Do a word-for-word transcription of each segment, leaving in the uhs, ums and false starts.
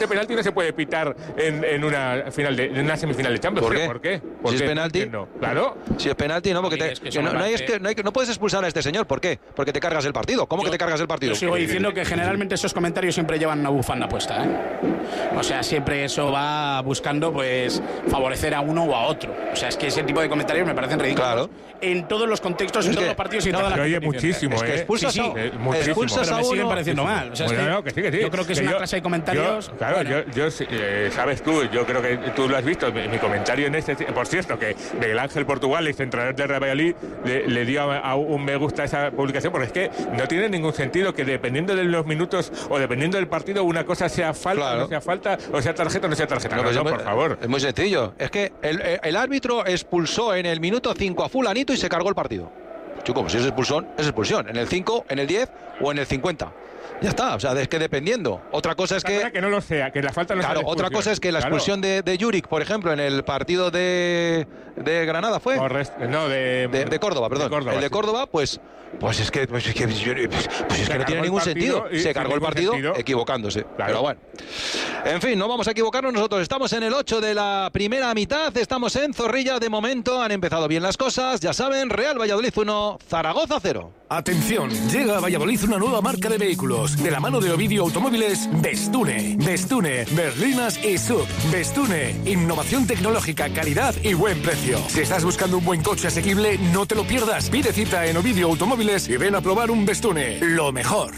Este penalti no se puede pitar en, en una final de, en una semifinal de Champions. ¿Por qué? ¿Por qué? ¿Por si qué? es penalti, no. Claro. Si es penalti, no, porque te, es que que no, no, hay, es que, no, hay, no puedes expulsar a este señor. ¿Por qué? Porque te cargas el partido. ¿Cómo yo, que te cargas el partido? Yo sigo diciendo que generalmente esos comentarios siempre llevan una bufanda puesta, ¿eh? O sea, siempre eso va buscando, pues, favorecer a uno o a otro. O sea, es que ese tipo de comentarios me parecen ridículos. Claro. En todos los contextos, en es todos que, los partidos y no, todas las oye, competiciones. muchísimo, es que expulsas, sí, sí, a, eh, muchísimo. expulsas pero a me uno. siguen pareciendo mal. O sea, bueno, es que no, que sí, que sí. yo creo que es que una yo, clase de comentarios. Yo, claro, bueno. yo, yo eh, sabes tú, yo creo que tú lo has visto, mi, mi comentario en este, por cierto, que Miguel Ángel Portugales, entrenador del Real Valladolid, le, le dio a, a un me gusta a esa publicación, porque es que no tiene ningún sentido que dependiendo de los minutos o dependiendo del partido, una cosa sea falta, claro. no sea falta, o sea tarjeta o no sea tarjeta. No, no, no, por favor. Es muy sencillo. Es que el, el árbitro expulsó en el minuto cinco a fulanito y se cargó el partido. Chico, pues si es expulsión, es expulsión. En el cinco, en el diez o en el cincuenta. Ya está, o sea, es que dependiendo. Otra cosa es que... que no lo sea, que la falta no claro, sea otra cosa es que la expulsión claro. de, de Juric, por ejemplo, en el partido de, de Granada, ¿fue? Correcto, no, de, de, de Córdoba, perdón. De Córdoba, el de sí. Córdoba, pues... Pues es que, pues es que, pues es que no tiene ningún sentido. Se cargó el partido sentido. equivocándose. Claro. Pero bueno. En fin, no vamos a equivocarnos nosotros. Estamos en el ocho de la primera mitad. Estamos en Zorrilla. De momento han empezado bien las cosas. Ya saben, Real Valladolid uno, Zaragoza cero. Atención, llega a Valladolid una nueva marca de vehículos. De la mano de Ovidio Automóviles, Bestune. Bestune, berlinas y sub. Bestune, innovación tecnológica, calidad y buen precio. Si estás buscando un buen coche asequible, no te lo pierdas. Pide cita en Ovidio Automóviles y ven a probar un Bestune, lo mejor.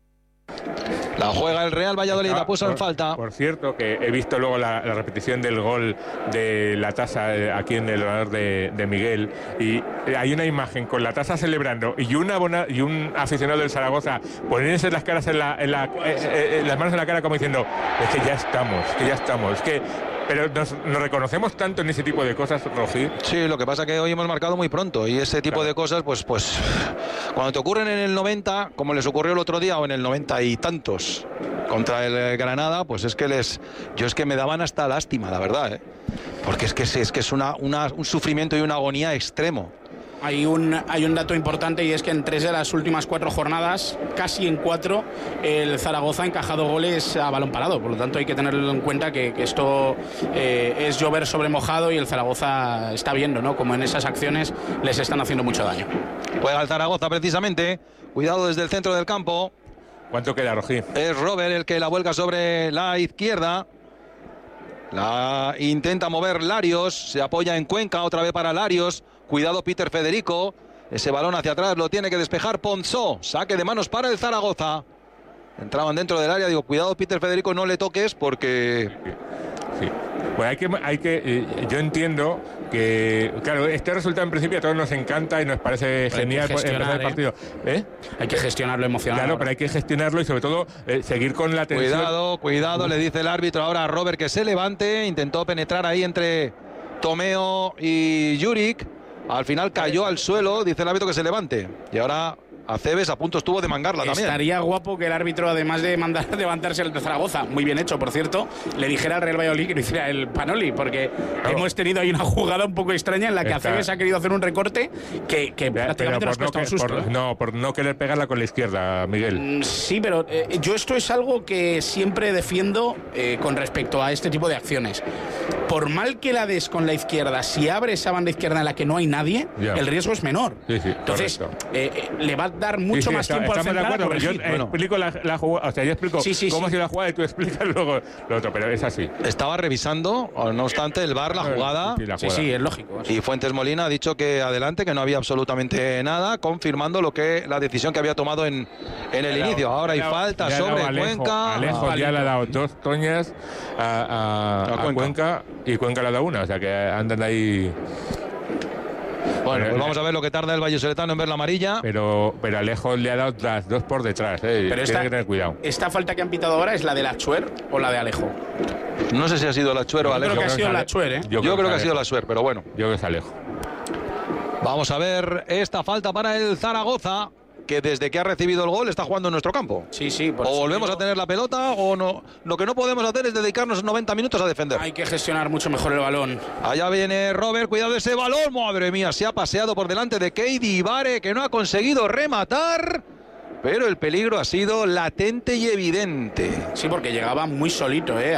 La juega el Real Valladolid, la puso en falta. Por cierto, que he visto luego la, la repetición del gol de la Tasa eh, aquí en el honor de, de Miguel, y hay una imagen con la Tasa celebrando y una bona, y un aficionado del Zaragoza poniéndose las caras en la, en la eh, eh, las manos en la cara como diciendo, es que ya estamos, que ya estamos, es que pero nos, nos reconocemos tanto en ese tipo de cosas, Rogi. Sí, lo que pasa es que hoy hemos marcado muy pronto y ese tipo claro. de cosas, pues, pues cuando te ocurren en el noventa, como les ocurrió el otro día o en el noventa y tantos contra el Granada, pues es que les, yo es que me daban hasta lástima, la verdad, ¿eh? Porque es que es, es que es una, una, un sufrimiento y una agonía extremo. Hay un, hay un dato importante y es que en tres de las últimas cuatro jornadas, casi en cuatro, el Zaragoza ha encajado goles a balón parado. Por lo tanto, hay que tenerlo en cuenta que, que esto eh, es llover sobre mojado y el Zaragoza está viendo, ¿no?, como en esas acciones les están haciendo mucho daño. Juega el Zaragoza precisamente. Cuidado desde el centro del campo. ¿Cuánto queda, Rogi? Es Robert el que la vuelca sobre la izquierda. La intenta mover Larios. Se apoya en Cuenca, otra vez para Larios. Cuidado Peter Federico, ese balón hacia atrás lo tiene que despejar Ponzó, saque de manos para el Zaragoza. Entraban dentro del área, digo, cuidado Peter Federico, no le toques porque... Sí. Pues hay que, hay que eh, yo entiendo que, claro, este resultado en principio a todos nos encanta y nos parece pero genial empezar el partido. ¿Eh? Hay que gestionarlo emocionalmente. Claro, pero hay que gestionarlo y sobre todo eh, seguir con la tensión. Cuidado, cuidado, le dice el árbitro ahora a Robert que se levante, intentó penetrar ahí entre Tomeo y Juric. Al final cayó al suelo, dice el árbitro que se levante. Y ahora Aceves a punto estuvo de mangarla también. Estaría guapo que el árbitro, además de mandar levantarse el de Zaragoza, muy bien hecho, por cierto, le dijera al Real Valladolid que no hiciera el Panoli, porque claro. hemos tenido ahí una jugada un poco extraña en la que Está. Aceves ha querido hacer un recorte que, que prácticamente nos cuesta no, un susto. Por, ¿eh? No, por no querer pegarla con la izquierda, Miguel. Sí, pero eh, yo esto es algo que siempre defiendo eh, con respecto a este tipo de acciones. Por mal que la des con la izquierda, si abres esa banda izquierda en la que no hay nadie, ya. el riesgo es menor. Sí, sí, Entonces, eh, eh, le va a dar mucho sí, sí, más está, tiempo al central. Acuerdo, yo bueno. explico la, la jugada, o sea, yo explico sí, sí, cómo ha sido la jugada y tú explicas luego lo otro, pero es así. Estaba revisando, no obstante, el V A R la jugada. Sí, la jugada. sí, sí, es lógico. Y Fuentes Molina ha dicho que adelante, que no había absolutamente nada, confirmando lo que la decisión que había tomado en, en el inicio. Ahora hay falta sobre Alejo, Cuenca. Alejo ya le ha dado dos toñas a, a, a, a Cuenca. Cuenca y Cuenca le ha dado una, o sea que andan ahí. Bueno, pues vamos a ver lo que tarda el vallisoletano en ver la amarilla. Pero, pero Alejo le ha dado las dos por detrás, ¿eh? Pero esta, tiene que tener cuidado. ¿Esta falta que han pitado ahora es la de Lachuer o la de Alejo? No sé si ha sido Lachuer o Alejo. Yo creo que ha sido Lachuer, ¿eh? Yo, Yo creo, creo que, que ha sido Lachuer, pero bueno. Yo creo que es Alejo. Vamos a ver esta falta para el Zaragoza, que desde que ha recibido el gol está jugando en nuestro campo. Sí, sí. O volvemos digo... a tener la pelota o no. Lo que no podemos hacer es dedicarnos noventa minutos a defender. Hay que gestionar mucho mejor el balón. Allá viene Robert, cuidado de ese balón. Madre mía, se ha paseado por delante de Keidi Ibare, que no ha conseguido rematar. pero el peligro ha sido latente y evidente. Sí, porque llegaba muy solito, ¿eh?